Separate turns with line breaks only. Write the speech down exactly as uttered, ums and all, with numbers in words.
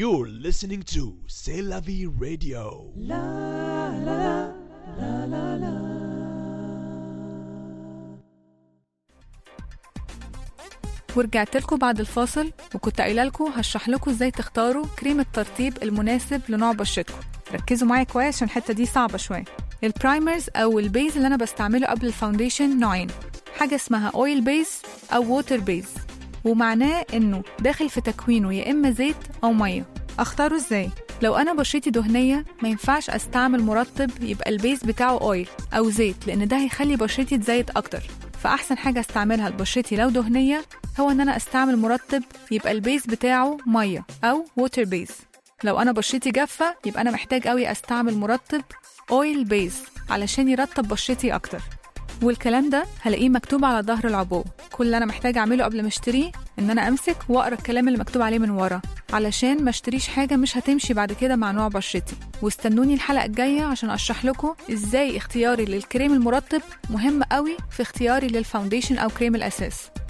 You're listening to C'est la vie radio. La la la la la.
ورجعت لكم بعد الفاصل، وكنت قايله لكم هشرح لكم ازاي تختاروا كريم الترطيب المناسب لنوع بشرتكم. ركزوا معايا كويس عشان الحته دي صعبه شويه. البرايمرز او البيز اللي انا بستعمله قبل الفاونديشن نوعين، حاجه اسمها اويل بيز او ووتر بيز، ومعناه انه داخل في تكوينه يا اما زيت او ميه. اختاره ازاي؟ لو انا بشرتي دهنيه ما ينفعش استعمل مرطب يبقى البيز بتاعه اويل او زيت، لان ده هيخلي بشرتي تزيت اكتر. فاحسن حاجه استعملها لبشرتي لو دهنيه هو ان انا استعمل مرطب يبقى البيز بتاعه ميه او ووتر بيز. لو انا بشرتي جافه يبقى انا محتاج قوي استعمل مرطب اويل بيز علشان يرطب بشرتي اكتر. والكلام ده هلاقيه مكتوب على ظهر العبوه. كل اللي انا محتاج اعمله قبل ما اشتريه ان انا امسك واقرا الكلام اللي مكتوب عليه من ورا، علشان ما اشتريش حاجه مش هتمشي بعد كده مع نوع بشرتي. واستنوني الحلقه الجايه عشان اشرح لكم ازاي اختياري للكريم المرطب مهم قوي في اختياري للفاونديشن او كريم الاساس.